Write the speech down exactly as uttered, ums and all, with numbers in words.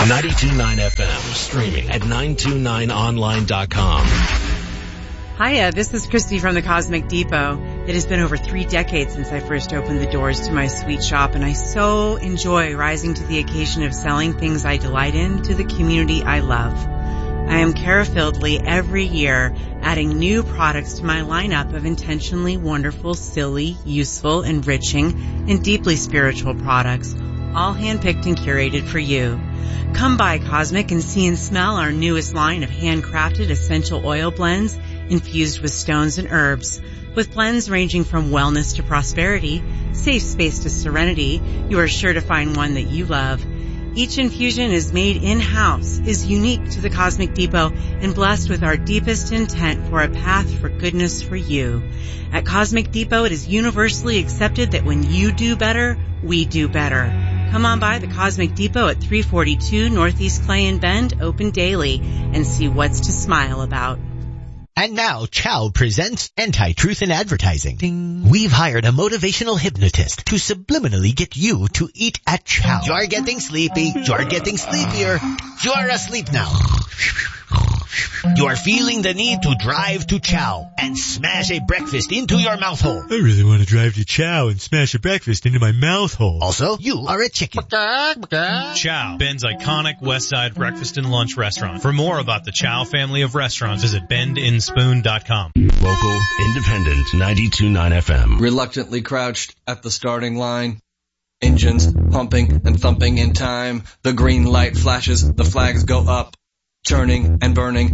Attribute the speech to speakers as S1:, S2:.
S1: ninety-two point nine F M, streaming at nine two nine online dot com.
S2: Hiya, this is Christy from the Cosmic Depot. It has been over three decades since I first opened the doors to my sweet shop, and I so enjoy rising to the occasion of selling things I delight in to the community I love. I am care-filledly every year adding new products to my lineup of intentionally wonderful, silly, useful, enriching, and deeply spiritual products, all handpicked and curated for you. Come by Cosmic and see and smell our newest line of handcrafted essential oil blends infused with stones and herbs. With blends ranging from wellness to prosperity, safe space to serenity, you are sure to find one that you love. Each infusion is made in-house, is unique to the Cosmic Depot, and blessed with our deepest intent for a path for goodness for you. At Cosmic Depot, it is universally accepted that when you do better, we do better. Come on by the Cosmic Depot at three forty-two Northeast Clay and Bend, open daily, and see what's to smile about.
S3: And now, Chow presents Anti-Truth in Advertising. Ding. We've hired a motivational hypnotist to subliminally get you to eat at Chow. You're getting sleepy. You're getting sleepier. You're asleep now. You're feeling the need to drive to Chow and smash a breakfast into your mouth hole.
S4: I really want to drive to Chow and smash a breakfast into my mouth hole.
S3: Also, you are a chicken.
S5: Chow, Bend's iconic West Side breakfast and lunch restaurant. For more about the Chow family of restaurants, visit bend in spoon dot com.
S1: Local, independent, ninety-two point nine F M.
S6: Reluctantly crouched at the starting line. Engines pumping and thumping in time. The green light flashes, the flags go up. Churning and burning